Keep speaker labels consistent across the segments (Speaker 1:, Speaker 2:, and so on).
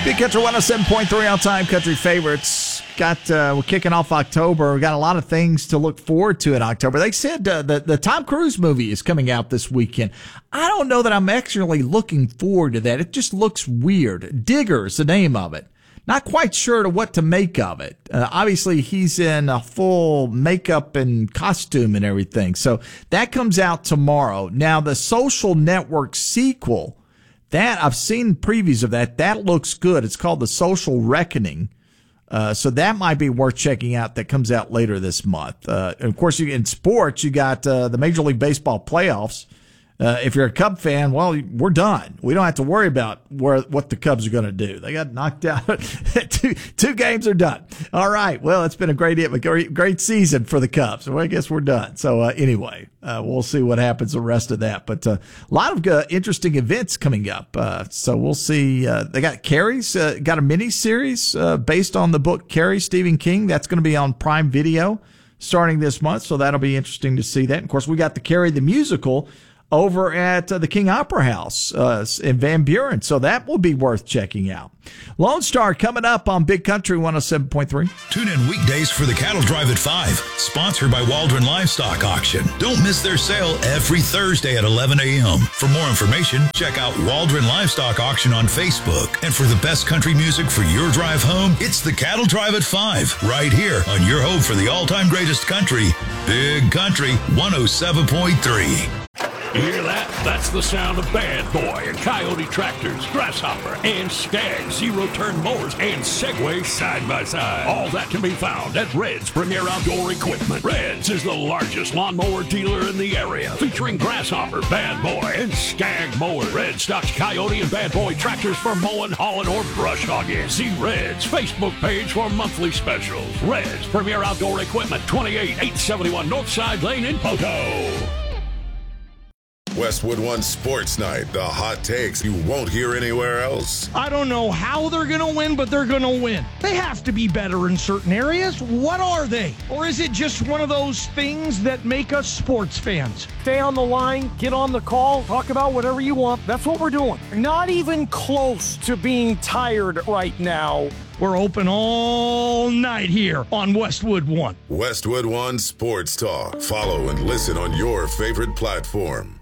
Speaker 1: Big Country 107.3 all-time country favorites. We're kicking off October. We got a lot of things to look forward to in October. They said the Tom Cruise movie is coming out this weekend. I don't know that I'm actually looking forward to that. It just looks weird. Digger is the name of it. Not quite sure to what to make of it. Obviously, he's in a full makeup and costume and everything. So that comes out tomorrow. Now, the Social Network sequel, that I've seen previews of that looks good. It's called The Social Reckoning. So that might be worth checking out. That comes out later this month. And of course, in sports, you got the Major League Baseball playoffs. If you're a Cub fan, well, we're done. We don't have to worry about what the Cubs are going to do. They got knocked out. Two games are done. All right. Well, it's been a great season for the Cubs. Well, I guess we're done. So anyway, we'll see what happens the rest of that. But a lot of interesting events coming up. So we'll see. They got Carrie's got a mini series based on the book Carrie, Stephen King. That's going to be on Prime Video starting this month. So that'll be interesting to see that. And of course, we got the Carrie the musical over at the King Opera House in Van Buren. So that will be worth checking out. Lone Star coming up on Big Country 107.3.
Speaker 2: Tune in weekdays for the Cattle Drive at 5, sponsored by Waldron Livestock Auction. Don't miss their sale every Thursday at 11 a.m. For more information, check out Waldron Livestock Auction on Facebook. And for the best country music for your drive home, it's the Cattle Drive at 5, right here on your home for the all-time greatest country, Big Country 107.3.
Speaker 3: You hear that? That's the sound of Bad Boy and Coyote tractors, Grasshopper, and Skag zero-turn mowers, and Segway side-by-side. All that can be found at Red's Premier Outdoor Equipment. Red's is the largest lawnmower dealer in the area, featuring Grasshopper, Bad Boy, and Skag mowers. Red stocks Coyote and Bad Boy tractors for mowing, hauling, or brush hogging. See Red's Facebook page for monthly specials. Red's Premier Outdoor Equipment, 28871 Northside Lane in Poco.
Speaker 4: Westwood One Sports Night, the hot takes you won't hear anywhere else.
Speaker 5: I don't know how they're going to win, but they're going to win. They have to be better in certain areas. What are they? Or is it just one of those things that make us sports fans?
Speaker 6: Stay on the line, get on the call, talk about whatever you want. That's what we're doing. Not even close to being tired right now.
Speaker 5: We're open all night here on Westwood One.
Speaker 4: Westwood One Sports Talk. Follow and listen on your favorite platform.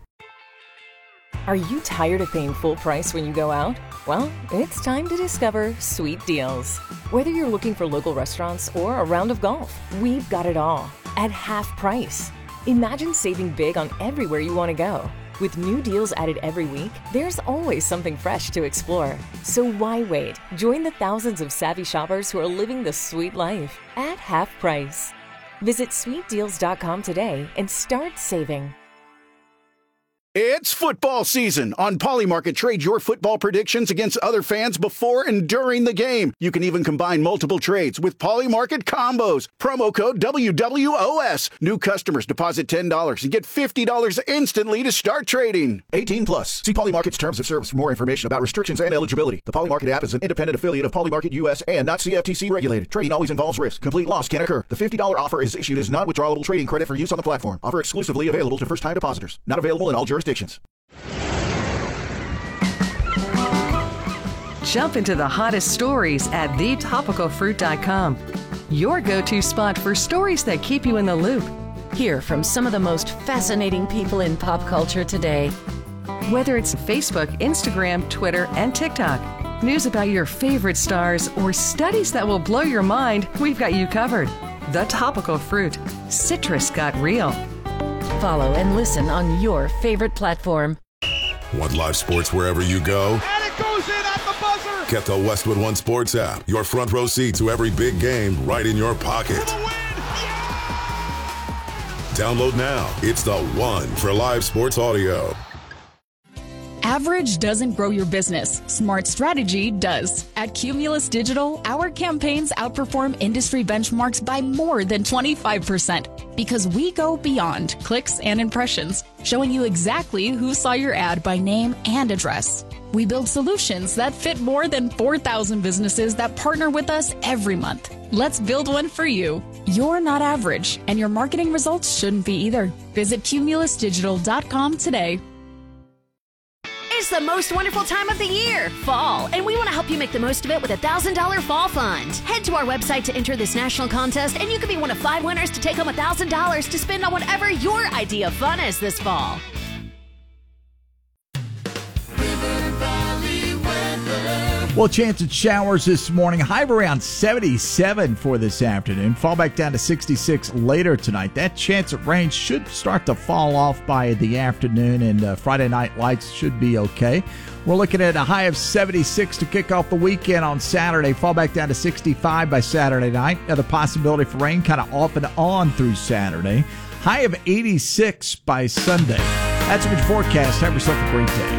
Speaker 7: Are you tired of paying full price when you go out? Well, it's time to discover Sweet Deals. Whether you're looking for local restaurants or a round of golf, we've got it all at half price. Imagine saving big on everywhere you want to go. With new deals added every week, there's always something fresh to explore. So why wait? Join the thousands of savvy shoppers who are living the sweet life at half price. Visit sweetdeals.com today and start saving.
Speaker 8: It's football season. On Polymarket, trade your football predictions against other fans before and during the game. You can even combine multiple trades with Polymarket combos. Promo code WWOS. New customers deposit $10 and get $50 instantly to start trading. 18 plus. See Polymarket's terms of service for more information about restrictions and eligibility. The Polymarket app is an independent affiliate of Polymarket US and not CFTC regulated. Trading always involves risk. Complete loss can occur. The $50 offer is issued as non-withdrawable trading credit for use on the platform. Offer exclusively available to first-time depositors. Not available in all jurisdictions.
Speaker 9: Jump into the hottest stories at thetopicalfruit.com. Your go-to spot for stories that keep you in the loop.
Speaker 10: Hear from some of the most fascinating people in pop culture today.
Speaker 9: Whether it's Facebook, Instagram, Twitter, and TikTok, news about your favorite stars, or studies that will blow your mind, we've got you covered. The Topical Fruit. Citrus got real.
Speaker 10: Follow and listen on your favorite platform.
Speaker 4: Want live sports wherever you go?
Speaker 5: And it goes in at the buzzer!
Speaker 4: Get the Westwood One Sports app. Your front row seat to every big game right in your pocket. Download now. It's the one for live sports audio.
Speaker 11: Average doesn't grow your business. Smart strategy does. At Cumulus Digital, our campaigns outperform industry benchmarks by more than 25% because we go beyond clicks and impressions, showing you exactly who saw your ad by name and address. We build solutions that fit more than 4,000 businesses that partner with us every month. Let's build one for you. You're not average, and your marketing results shouldn't be either. Visit cumulusdigital.com today.
Speaker 12: It's It's the most wonderful time of the year, fall, and we want to help you make the most of it with a $1,000 fall fund. Head to our website to enter this national contest, and you could be one of 5 winners to take home $1,000 to spend on whatever your idea of fun is this fall.
Speaker 1: Well, chance of showers this morning. High of around 77 for this afternoon. Fall back down to 66 later tonight. That chance of rain should start to fall off by the afternoon, and Friday night lights should be okay. We're looking at a high of 76 to kick off the weekend on Saturday. Fall back down to 65 by Saturday night. Another possibility for rain kind of off and on through Saturday. High of 86 by Sunday. That's your forecast. Have yourself a great day.